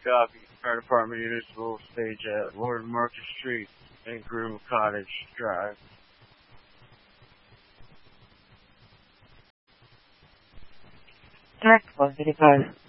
copy. Fire Department units will stage at Lord Marcus Street and Groom Cottage Drive. Track was reversed.